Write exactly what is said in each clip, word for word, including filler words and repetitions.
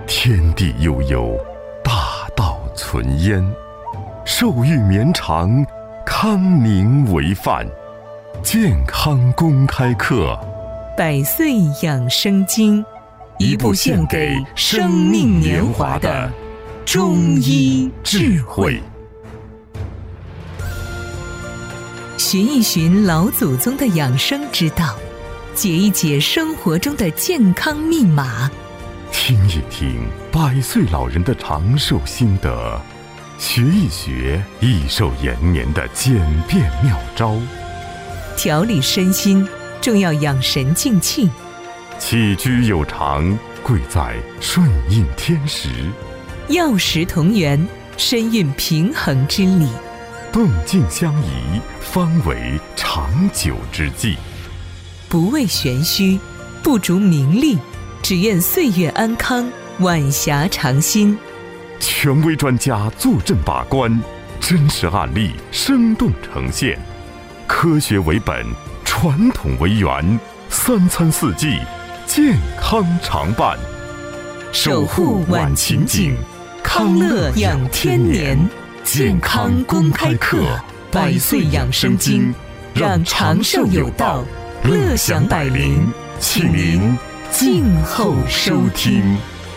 天地悠悠，大道存焉。寿育绵长，康宁为范。健康公开课， 百岁养生经，一部献给生命年华的中医智慧。寻一寻老祖宗的养生之道，解一解生活中的健康密码， 听一听百岁老人的长寿心得，学一学益寿延年的简便妙招。 调理身心，重要养神静气。 起居有常，贵在顺应天时。 药食同源，深蕴平衡之理。 动静相宜，方为长久之计。 不为玄虚，不逐名利，只愿岁月安康，晚霞长新。 权威专家坐镇把关，真实案例生动呈现。科学为本，传统为源，三餐四季健康常伴。 守护晚晴景，康乐养天年。健康公开课，百岁养生经，让长寿有道，乐享百龄，请您静候收听。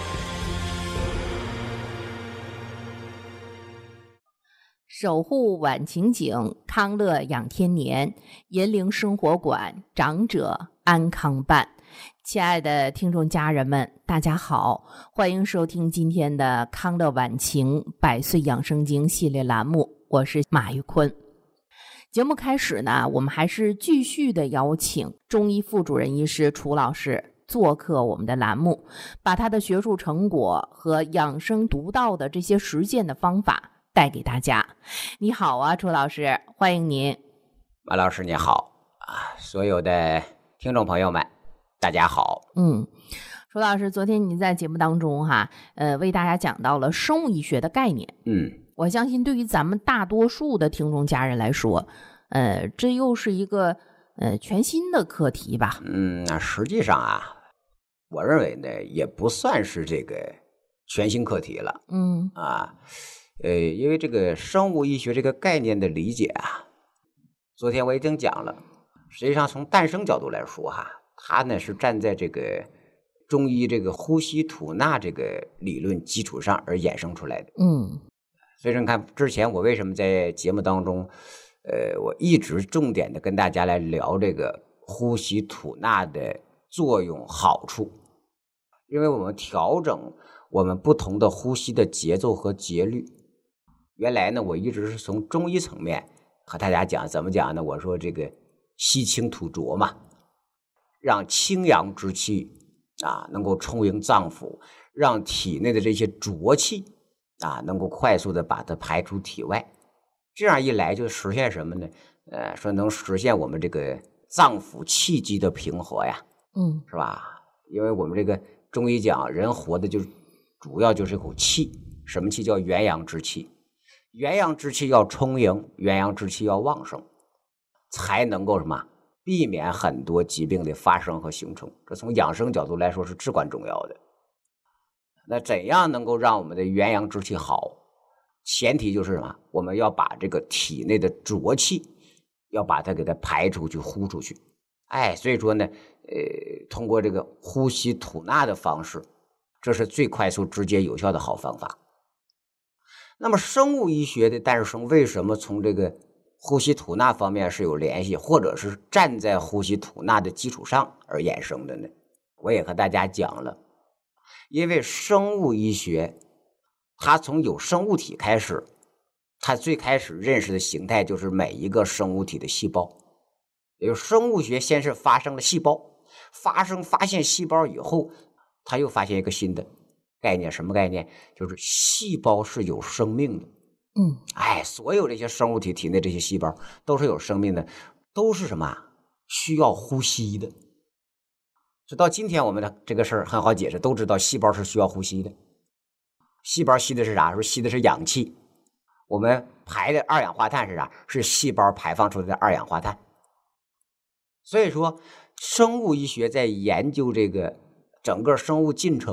守护晚晴景，康乐养天年，银陵生活馆，长者安康办。亲爱的听众家人们，大家好，欢迎收听今天的康乐晚晴百岁养生经系列栏目，我是马玉坤。节目开始呢，我们还是继续的邀请中医副主任医师楚老师做客我们的栏目，把他的学术成果和养生独到的这些实践的方法带给大家。你好啊，楚老师，欢迎您。 马老师你好啊，所有的听众朋友们大家好。 嗯，楚老师，昨天您在节目当中哈，呃，为大家讲到了生物医学的概念。 嗯， 我相信对于咱们大多数的听众家人来说，呃，这又是一个呃全新的课题吧？ 嗯，那实际上啊，我认为呢，也不算是这个全新课题了。 嗯啊，呃，因为这个生物医学这个概念的理解啊，昨天我已经讲了。实际上从诞生角度来说哈，它呢是站在这个中医这个呼吸吐纳这个理论基础上而衍生出来的。 嗯， 所以说你看之前我为什么在节目当中呃，我一直重点的跟大家来聊这个呼吸吐纳的作用好处，因为我们调整我们不同的呼吸的节奏和节律。原来呢我一直是从中医层面和大家讲，怎么讲呢？我说这个吸清吐浊嘛，让清阳之气啊能够充盈脏腑，让体内的这些浊气啊能够快速的把它排出体外。这样一来就实现什么呢？呃，说能实现我们这个脏腑气机的平和呀， 嗯， 是吧？因为我们这个中医讲，人活的就是主要就是一口气，什么气？叫元阳之气。元阳之气要充盈，元阳之气要旺盛，才能够什么？避免很多疾病的发生和形成。这从养生角度来说是至关重要的。那怎样能够让我们的元阳之气好？前提就是什么？我们要把这个体内的浊气要把它给它排出去呼出去。哎，所以说呢呃，通过这个呼吸吐纳的方式，这是最快速直接有效的好方法。那么生物医学的诞生为什么从这个呼吸吐纳方面是有联系，或者是站在呼吸吐纳的基础上而衍生的呢？我也和大家讲了，因为生物医学它从有生物体开始，它最开始认识的形态就是每一个生物体的细胞。也就是生物学先是发生了细胞，发生发现细胞以后，它又发现一个新的概念，什么概念？就是细胞是有生命的。 嗯， 哎，所有这些生物体体内这些细胞都是有生命的，都是什么？需要呼吸的。直到今天我们的这个事儿很好解释，都知道细胞是需要呼吸的。细胞吸的是啥？说吸的是氧气。我们排的二氧化碳是啥？是细胞排放出来的二氧化碳。所以说生物医学在研究这个整个生物进程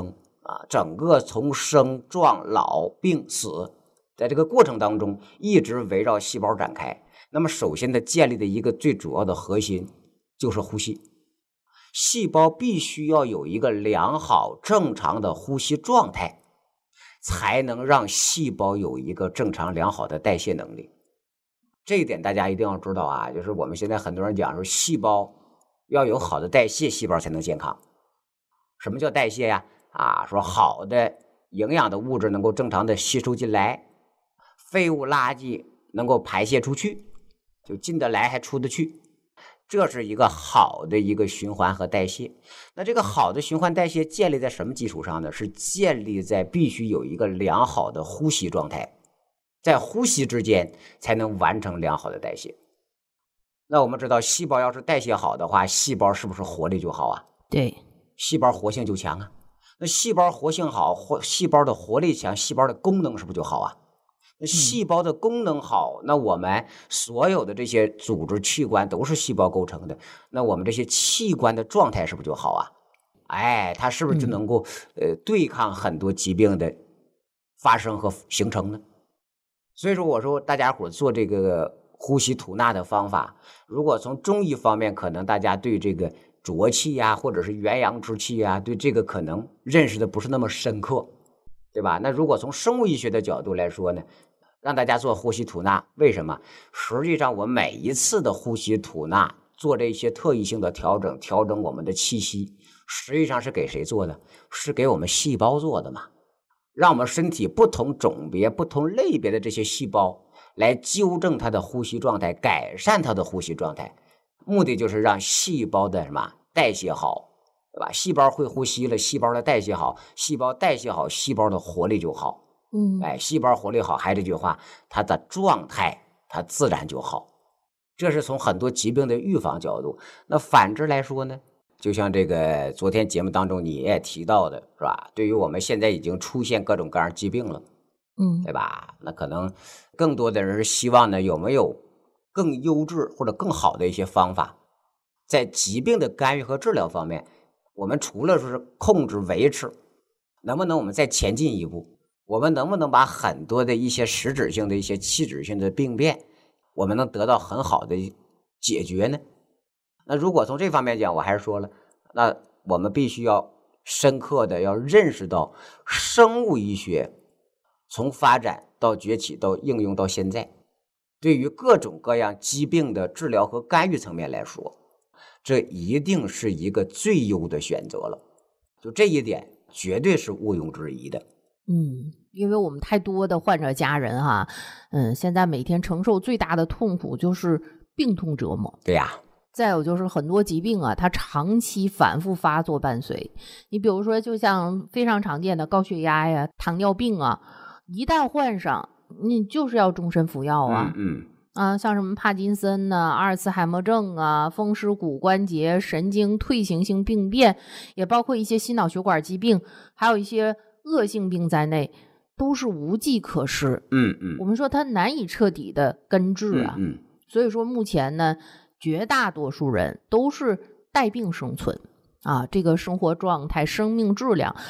啊，整个从生壮老病死，在这个过程当中一直围绕细胞展开。那么首先的建立的一个最主要的核心就是呼吸，细胞必须要有一个良好正常的呼吸状态，才能让细胞有一个正常良好的代谢能力。这一点大家一定要知道啊，就是我们现在很多人讲说细胞要有好的代谢，细胞才能健康。什么叫代谢呀？啊，说好的营养的物质能够正常的吸收进来，废物垃圾能够排泄出去，就进得来还出得去，这是一个好的一个循环和代谢。那这个好的循环代谢建立在什么基础上呢？是建立在必须有一个良好的呼吸状态，在呼吸之间才能完成良好的代谢。那我们知道细胞要是代谢好的话，细胞是不是活力就好啊？ 对， 细胞活性就强啊。那细胞活性好，或细胞的活力强，细胞的功能是不是就好啊？那细胞的功能好，那我们所有的这些组织器官都是细胞构成的，那我们这些器官的状态是不是就好啊？哎，它是不是就能够、嗯、呃对抗很多疾病的发生和形成呢？所以说我说大家伙做这个呼吸吐纳的方法，如果从中医方面，可能大家对这个浊气呀、啊，或者是元阳之气呀、啊，对这个可能认识的不是那么深刻，对吧？那如果从生物医学的角度来说呢，让大家做呼吸吐纳，为什么？实际上我每一次的呼吸吐纳做这些特异性的调整，调整我们的气息，实际上是给谁做的？是给我们细胞做的嘛？让我们身体不同种别、不同类别的这些细胞来纠正它的呼吸状态，改善它的呼吸状态，目的就是让细胞的什么代谢好，对吧？细胞会呼吸了，细胞的代谢好，细胞代谢好，细胞的活力就好。 嗯， 哎，细胞活力好，还是这句话，它的状态它自然就好。这是从很多疾病的预防角度。那反之来说呢，就像这个昨天节目当中你也提到的，是吧？对于我们现在已经出现各种各样疾病了， 嗯， 对吧？那可能更多的人是希望呢，有没有更优质或者更好的一些方法，在疾病的干预和治疗方面，我们除了说是控制维持，能不能我们再前进一步？我们能不能把很多的一些实质性的一些器质性的病变，我们能得到很好的解决呢？那如果从这方面讲，我还是说了，那我们必须要深刻的要认识到，生物医学从发展到崛起到应用到现在，对于各种各样疾病的治疗和干预层面来说，这一定是一个最优的选择了。就这一点绝对是毋庸置疑的。 嗯，因为我们太多的患者家人哈，嗯，现在每天承受最大的痛苦就是病痛折磨。 对呀。 再有就是很多疾病啊，它长期反复发作伴随。你比如说，就像非常常见的高血压呀、糖尿病啊，一旦患上，你就是要终身服药啊。 嗯嗯。 啊，像什么帕金森呐、阿尔茨海默症啊、风湿骨关节神经退行性病变，也包括一些心脑血管疾病，还有一些恶性病在内，都是无计可施。 嗯嗯， 我们说它难以彻底的根治啊。 嗯, 嗯， 所以说目前呢，绝大多数人都是带病生存啊，这个生活状态、生命质量